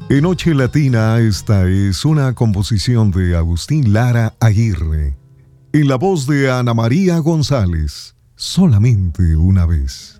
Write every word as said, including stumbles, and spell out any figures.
En Noche Latina, esta es una composición de Agustín Lara Aguirre, en la voz de Ana María González, Solamente una vez.